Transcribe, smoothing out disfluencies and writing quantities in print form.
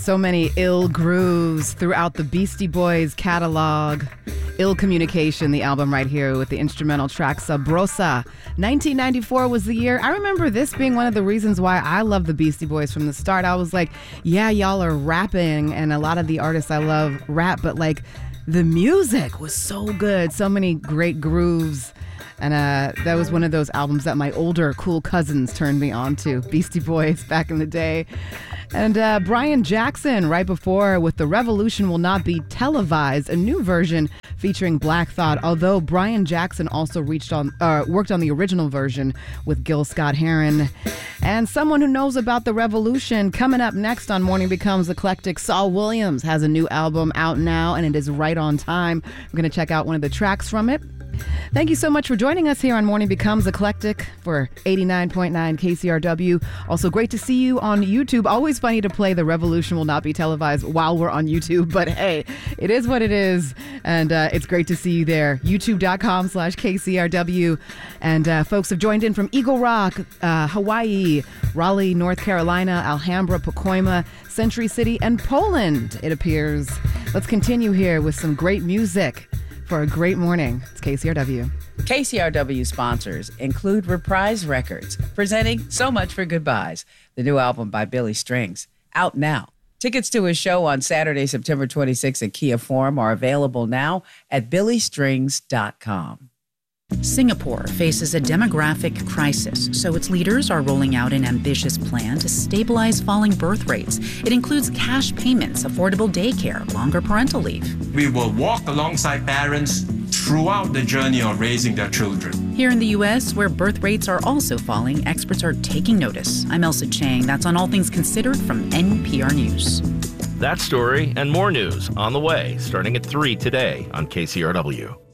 So many ill grooves throughout the Beastie Boys catalog. Ill Communication, the album right here with the instrumental track Sabrosa. 1994 was the year. I remember this being one of the reasons why I love the Beastie Boys from the start. I was like, yeah, y'all are rapping, and a lot of the artists I love rap, but like the music was so good. So many great grooves. And that was one of those albums that my older cool cousins turned me on to, Beastie Boys back in the day. And Brian Jackson right before with The Revolution Will Not Be Televised, a new version featuring Black Thought, although Brian Jackson also worked on the original version with Gil Scott-Heron. And someone who knows about the revolution, coming up next on Morning Becomes Eclectic, Saul Williams has a new album out now, and it is right on time. We're going to check out one of the tracks from it. Thank you so much for joining us here on Morning Becomes Eclectic for 89.9 KCRW. Also great to see you on YouTube. Always funny to play The Revolution Will Not Be Televised while we're on YouTube, but hey, it is what it is. And it's great to see you there. YouTube.com/KCRW. And folks have joined in from Eagle Rock, Hawaii, Raleigh, North Carolina, Alhambra, Pacoima, Century City, and Poland, it appears. Let's continue here with some great music for a great morning. It's KCRW. KCRW sponsors include Reprise Records, presenting So Much for Goodbyes, the new album by Billy Strings, out now. Tickets to his show on Saturday, September 26th at Kia Forum are available now at billystrings.com. Singapore faces a demographic crisis, so its leaders are rolling out an ambitious plan to stabilize falling birth rates. It includes cash payments, affordable daycare, longer parental leave. We will walk alongside parents throughout the journey of raising their children. Here in the U.S., where birth rates are also falling, experts are taking notice. I'm Elsa Chang. That's on All Things Considered from NPR News. That story and more news on the way, starting at 3 today on KCRW.